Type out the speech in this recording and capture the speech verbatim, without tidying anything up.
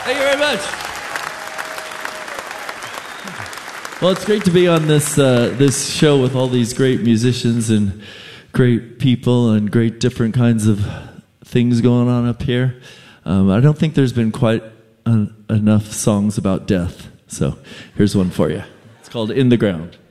Thank you very much. Well, it's great to be on this uh, this show with all these great musicians and great people and great different kinds of things going on up here. Um, I don't think there's been quite uh, enough songs about death, so here's one for you. It's called In the Ground.